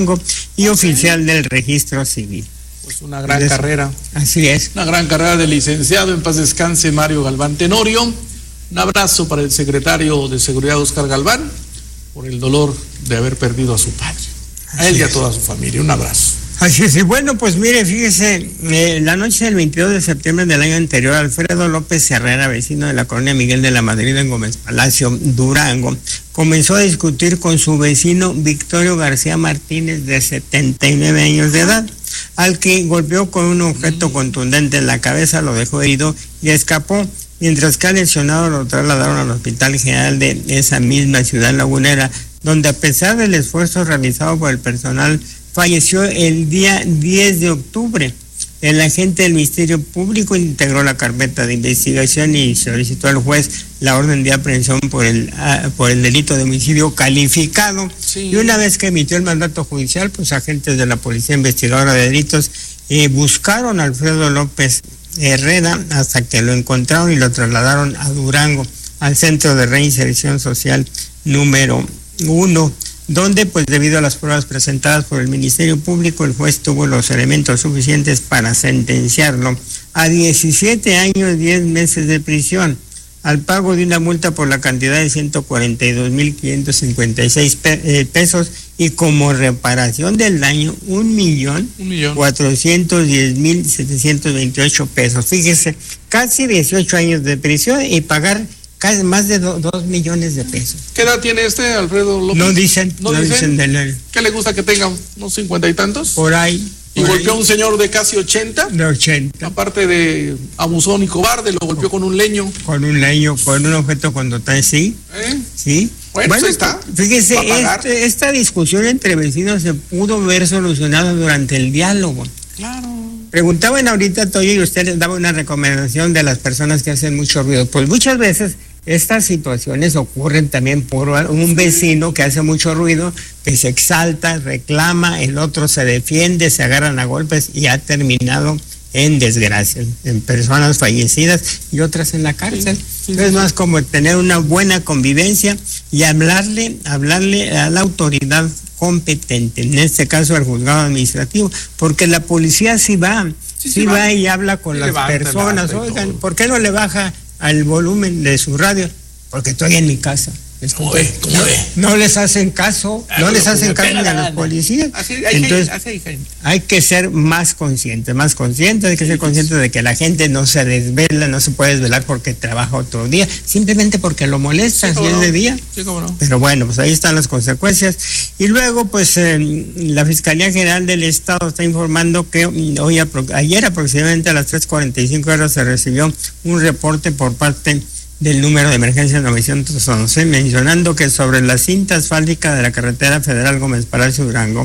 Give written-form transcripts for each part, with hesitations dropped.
y oficial del registro civil. Pues una gran carrera. Así es. Una gran carrera del licenciado, en paz descanse, Mario Galván Tenorio. Un abrazo para el secretario de Seguridad, Óscar Galván, por el dolor de haber perdido a su padre. A él y a toda su familia. Un abrazo. Así es, y bueno, pues mire, fíjese, la noche del 22 de septiembre del año anterior, Alfredo López Herrera, vecino de la colonia Miguel de la Madrid en Gómez Palacio, Durango, comenzó a discutir con su vecino Victorio García Martínez, de 79 años de edad, al que golpeó con un objeto contundente en la cabeza, lo dejó herido y escapó, mientras que al lesionado lo trasladaron al Hospital General de esa misma ciudad lagunera, donde a pesar del esfuerzo realizado por el personal, falleció el día 10 de octubre. El agente del Ministerio Público integró la carpeta de investigación y solicitó al juez la orden de aprehensión por el delito de homicidio calificado. Sí. Y una vez que emitió el mandato judicial, pues agentes de la Policía Investigadora de Delitos buscaron a Alfredo López Herrera hasta que lo encontraron y lo trasladaron a Durango, al Centro de Reinserción Social número 1. Donde, pues debido a las pruebas presentadas por el Ministerio Público, el juez tuvo los elementos suficientes para sentenciarlo a 17 años, 10 meses de prisión, al pago de una multa por la cantidad de 142,556 pesos y como reparación del daño, 1,410,728 pesos. Fíjese, casi 18 años de prisión y pagar casi más de 2 millones de pesos. ¿Qué edad tiene Alfredo López? No dicen de él. ¿Qué le gusta que tenga? ¿Unos 50 y tantos? Por ahí. ¿Y golpeó a un señor de casi 80? De 80. Aparte de abusón y cobarde, lo golpeó con un leño. Con un objeto conductual, sí. Sí. Bueno, pues está. Fíjese, esta discusión entre vecinos se pudo ver solucionada durante el diálogo. Claro. Preguntaban ahorita, Toyo, y usted les daba una recomendación de las personas que hacen mucho ruido. Pues muchas veces estas situaciones ocurren también por un vecino que hace mucho ruido, que se exalta, reclama, el otro se defiende, se agarran a golpes y ha terminado en desgracia, en personas fallecidas y otras en la cárcel. Sí. Es más como tener una buena convivencia y hablarle a la autoridad competente, en este caso al juzgado administrativo, porque la policía sí va y habla con las personas. Oigan, ¿por qué no le baja al volumen de su radio? Porque estoy en mi casa. No les hacen caso, ni a los policías. Entonces, hay que ser más conscientes, hay que ser conscientes de que la gente no se desvela, no se puede desvelar porque trabaja otro día, simplemente porque lo molesta si es de día. Sí, cómo no. Pero bueno, pues ahí están las consecuencias. Y luego, pues, la Fiscalía General del Estado está informando que ayer aproximadamente a las 3:45 horas se recibió un reporte por parte del número de emergencia 911, mencionando que sobre la cinta asfáltica de la carretera federal Gómez Palacio Durango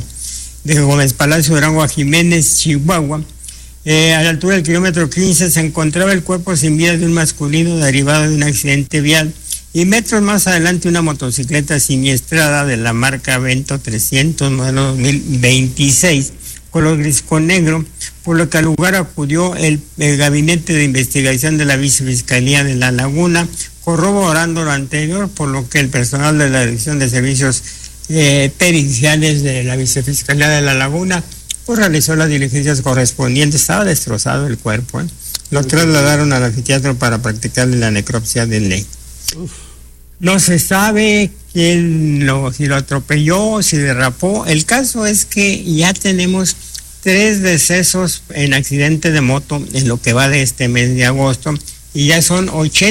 a Jiménez, Chihuahua, a la altura del kilómetro 15, se encontraba el cuerpo sin vida de un masculino derivado de un accidente vial, y metros más adelante una motocicleta siniestrada de la marca Vento 300, modelo 2026, color gris con negro, por lo que al lugar acudió el Gabinete de Investigación de la Vicefiscalía de La Laguna, corroborando lo anterior, por lo que el personal de la Dirección de Servicios Periciales de la Vicefiscalía de La Laguna pues realizó las diligencias correspondientes. Estaba destrozado el cuerpo, Lo trasladaron al anfiteatro para practicarle la necropsia de ley. No se sabe quién si lo atropelló, si derrapó. El caso es que ya tenemos 3 decesos en accidente de moto en lo que va de este mes de agosto, y ya son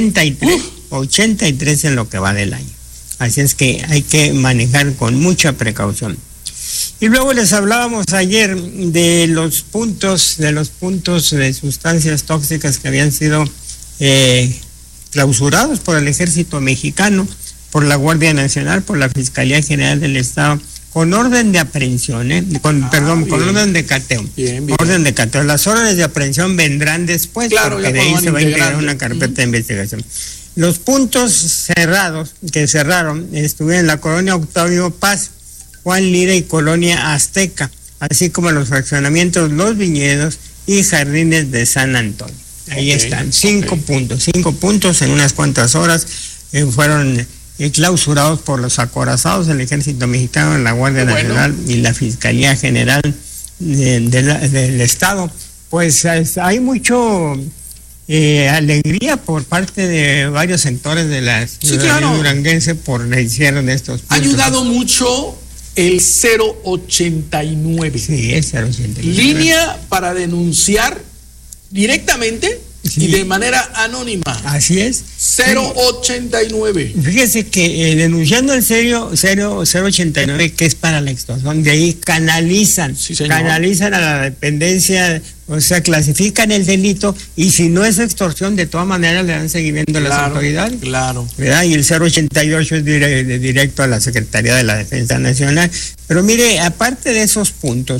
83 en lo que va del año. Así es que hay que manejar con mucha precaución. Y luego les hablábamos ayer de los puntos de sustancias tóxicas que habían sido clausurados por el Ejército Mexicano, por la Guardia Nacional, por la Fiscalía General del Estado, con orden de aprehensión, con orden de cateo. Bien. Orden de cateo. Las órdenes de aprehensión vendrán después, claro, porque de ahí se va a integrar una carpeta de investigación. Los puntos que cerraron estuvieron en la colonia Octavio Paz, Juan Lira y colonia Azteca, así como los fraccionamientos Los Viñedos y Jardines de San Antonio. Ahí están, 5 puntos en unas cuantas horas fueron clausurados por los acorazados del Ejército Mexicano, la Guardia Nacional y la Fiscalía General del Estado. Pues hay mucho alegría por parte de varios sectores de la ciudadanía duranguense por el cierre de estos puntos. Ha ayudado mucho el 089. Sí, el 089. Línea para denunciar directamente y de manera anónima. Así es. 089. Fíjese que denunciando el 089, que es para la extorsión, de ahí canalizan a la dependencia, o sea, clasifican el delito, y si no es extorsión, de todas maneras le dan seguimiento a las autoridades. Claro. ¿Verdad? Y el 088 es directo a la Secretaría de la Defensa Nacional. Pero mire, aparte de esos puntos,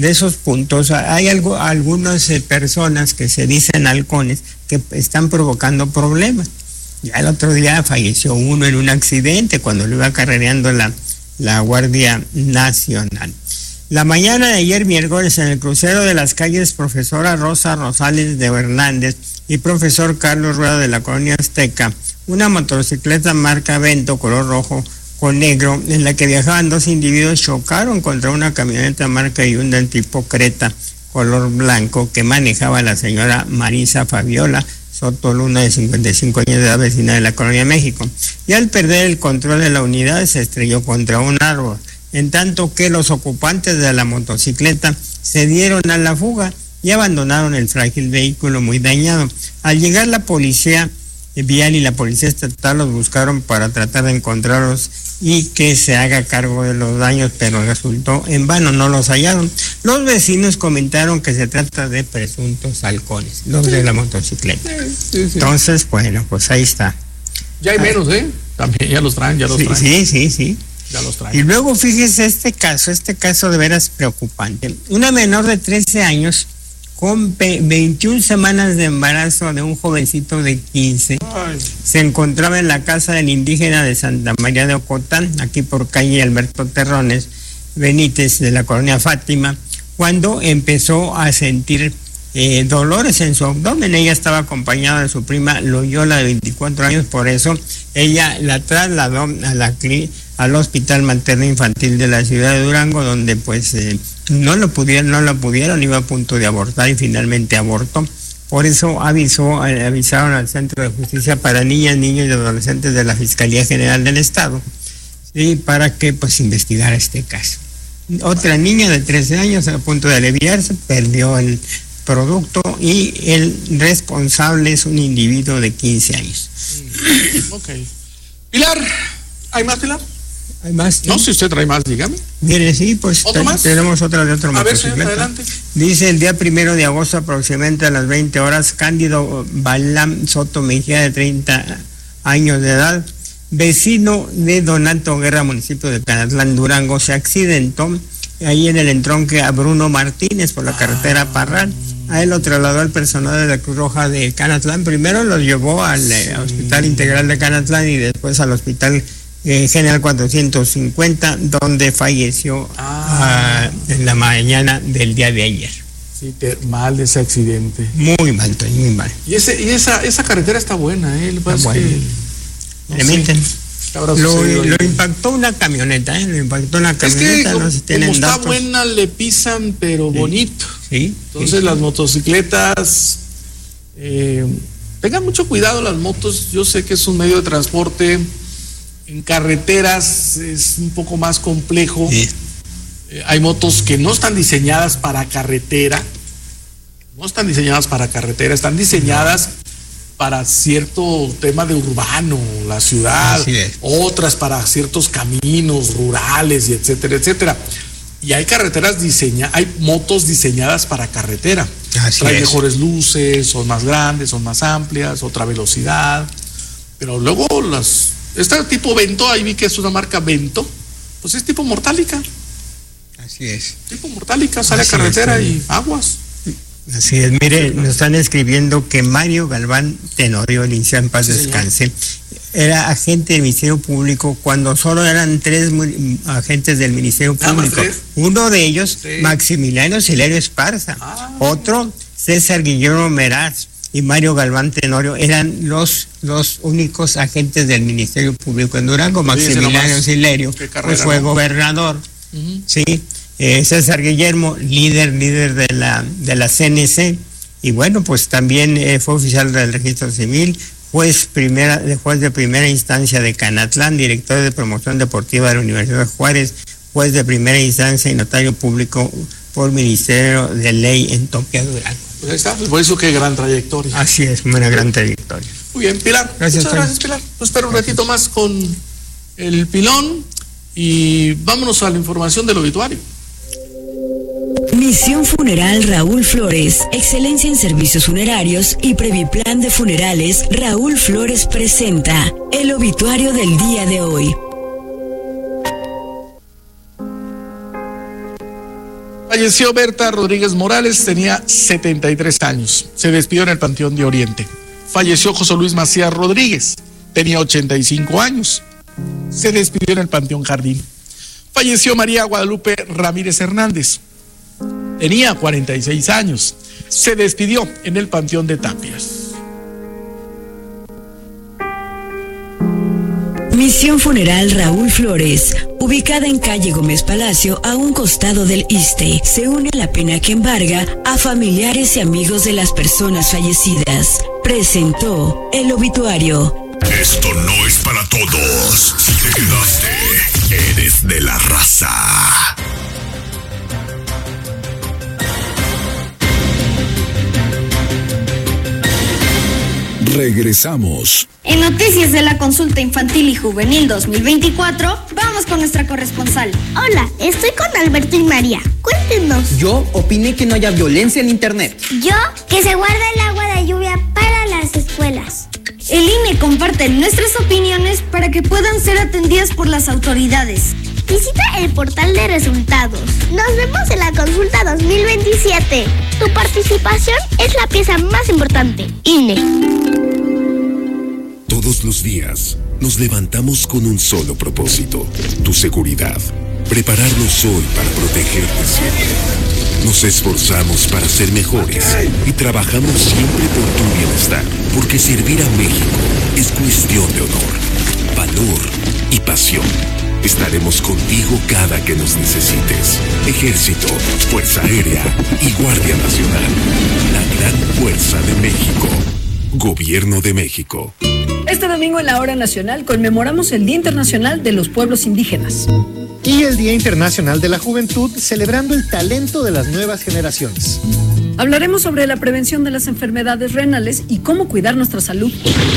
hay algunas personas que se dicen halcones que están provocando problemas. Ya el otro día falleció uno en un accidente cuando lo iba carrereando la Guardia Nacional. La mañana de ayer miércoles, en el crucero de las calles Profesora Rosa Rosales de Hernández y Profesor Carlos Rueda de la Colonia Azteca, una motocicleta marca Vento color rojo con negro, en la que viajaban dos individuos, chocaron contra una camioneta marca Hyundai tipo Creta color blanco que manejaba la señora Marisa Fabiola Soto Luna, de 55 años de edad, vecina de la Colonia México, y al perder el control de la unidad se estrelló contra un árbol, en tanto que los ocupantes de la motocicleta se dieron a la fuga y abandonaron el frágil vehículo muy dañado. Al llegar la policía vial y la policía estatal los buscaron para tratar de encontrarlos y que se haga cargo de los daños, pero resultó en vano, no los hallaron. Los vecinos comentaron que se trata de presuntos halcones, los de la motocicleta. Sí. Entonces, bueno, pues ahí está. Ya hay menos, también ya los traen. Sí. Ya los traen. Y luego fíjese este caso de veras preocupante. Una menor de 13 años con 21 semanas de embarazo de un jovencito de 15. Se encontraba en la casa del indígena de Santa María de Ocotán, aquí por calle Alberto Terrones Benítez de la Colonia Fátima, cuando empezó a sentir dolores en su abdomen. Ella estaba acompañada de su prima Loyola, de 24 años, por eso ella la trasladó al Hospital Materno Infantil de la ciudad de Durango, donde pues no lo pudieron, iba a punto de abortar y finalmente abortó. Por eso avisaron al Centro de Justicia para Niñas, Niños y Adolescentes de la Fiscalía General del Estado, ¿sí? Para que pues investigara este caso. Otra niña de 13 años a punto de aliviarse, perdió el producto y el responsable es un individuo de 15 años. Ok. Pilar, ¿hay más, Pilar? ¿Hay más? No, si usted trae más, dígame. Mire, sí, pues tenemos otra de otro motocicleta. A ver, adelante. Dice: el día 1 de agosto, aproximadamente a las 20 horas, Cándido Balam Soto Mejía, de 30 años de edad, vecino de Donato Guerra, municipio de Canatlán, Durango, se accidentó ahí en el entronque a Bruno Martínez por la carretera Parral. A él lo trasladó el personal de la Cruz Roja de Canatlán. Primero lo llevó al Hospital Integral de Canatlán y después al Hospital General 450, donde falleció en la mañana del día de ayer. Sí, mal ese accidente. Muy mal, muy mal. Y esa carretera está buena, Está buena. Lo impactó una camioneta, Es que no sé si tienen como datos. está buena, le pisan, pero sí, bonito. Sí. Entonces las motocicletas, tengan mucho cuidado las motos. Yo sé que es un medio de transporte. En carreteras es un poco más complejo. Sí. Hay motos que no están diseñadas para carretera. Están diseñadas para cierto tema de urbano, la ciudad, otras para ciertos caminos rurales y etcétera, etcétera. Y hay hay motos diseñadas para carretera. Traen mejores luces, son más grandes, son más amplias, otra velocidad. Pero luego este tipo Vento, ahí vi que es una marca Vento, pues es tipo Mortálica. Así es. Tipo Mortálica, sale a carretera y aguas. Así es, mire, nos están escribiendo que Mario Galván Tenorio, el inicial en paz descanse, era agente del Ministerio Público cuando solo eran 3 agentes del Ministerio Público. Uno de ellos, Maximiliano Hilario Esparza, otro, César Guillermo Meraz, y Mario Galván Tenorio eran los únicos agentes del Ministerio Público en Durango. Maximiliano Silerio pues fue gobernador. Sí, César Guillermo, líder de la CNC, y bueno, pues también fue oficial del Registro Civil, juez de primera instancia de Canatlán, director de promoción deportiva de la Universidad de Juárez, juez de primera instancia y notario público por Ministerio de Ley en Topia, Durango. Pues ahí está, pues por eso qué gran trayectoria. Así es, una gran trayectoria. Muy bien, Pilar. Gracias, muchas gracias, Pilar. Nos espero un ratito más con el pilón y vámonos a la información del obituario. Misión Funeral Raúl Flores, excelencia en servicios funerarios y Previplan de Funerales. Raúl Flores presenta el obituario del día de hoy. Falleció Berta Rodríguez Morales, tenía 73 años. Se despidió en el Panteón de Oriente. Falleció José Luis Macías Rodríguez, tenía 85 años. Se despidió en el Panteón Jardín. Falleció María Guadalupe Ramírez Hernández, tenía 46 años. Se despidió en el Panteón de Tapias. Misión Funeral Raúl Flores, ubicada en calle Gómez Palacio, a un costado del ISSSTE, se une a la pena que embarga a familiares y amigos de las personas fallecidas. Presentó el obituario. Esto no es para todos. Si te quedaste, eres de la raza. Regresamos. En noticias de la Consulta Infantil y Juvenil 2024, vamos con nuestra corresponsal. Hola, estoy con Alberto y María. Cuéntenos. Yo opiné que no haya violencia en internet. Yo, que se guarda el agua de lluvia para las escuelas. El INE comparte nuestras opiniones para que puedan ser atendidas por las autoridades. Visita el portal de resultados. Nos vemos en la Consulta 2027. Tu participación es la pieza más importante. INE. Todos los días nos levantamos con un solo propósito: tu seguridad. Prepararnos hoy para protegerte siempre. Nos esforzamos para ser mejores y trabajamos siempre por tu bienestar, porque servir a México es cuestión de honor, valor y pasión. Estaremos contigo cada que nos necesites. Ejército, Fuerza Aérea y Guardia Nacional. La gran fuerza de México. Gobierno de México. Este domingo en la Hora Nacional conmemoramos el Día Internacional de los Pueblos Indígenas. Y el Día Internacional de la Juventud, celebrando el talento de las nuevas generaciones. Hablaremos sobre la prevención de las enfermedades renales y cómo cuidar nuestra salud.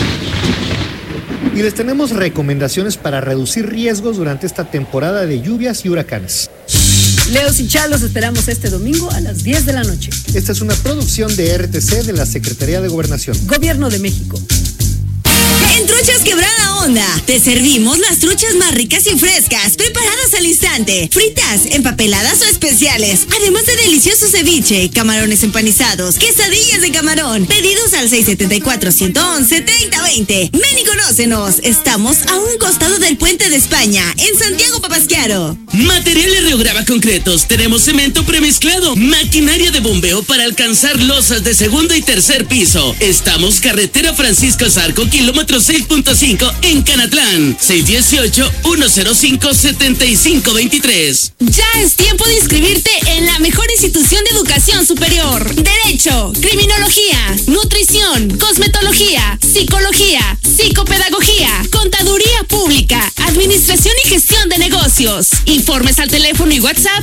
Y les tenemos recomendaciones para reducir riesgos durante esta temporada de lluvias y huracanes. Leos y Chalos esperamos este domingo a las 10 de la noche. Esta es una producción de RTC de la Secretaría de Gobernación. Gobierno de México. En Truchas Quebrada Onda, te servimos las truchas más ricas y frescas, preparadas al instante, fritas, empapeladas o especiales, además de delicioso ceviche, camarones empanizados, quesadillas de camarón, pedidos al 674-111-3020. Ven y conócenos, estamos a un costado del Puente de España, en Santiago Papasquiaro. Materiales Reograba Concretos, tenemos cemento premezclado, maquinaria de bombeo para alcanzar losas de segundo y tercer piso. Estamos carretera Francisco Zarco, kilómetro 6.5 en Canatlán, 618-105-7523. Ya es tiempo de inscribirte en la mejor institución de educación superior. Derecho, criminología, nutrición, cosmetología, psicología, psicopedagogía, contaduría pública, administración y gestión de negocios. Informes al teléfono y WhatsApp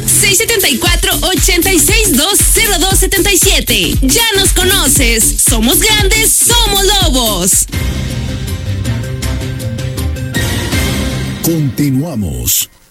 674-8620277. Ya nos conoces. Somos grandes, somos lobos. Continuamos.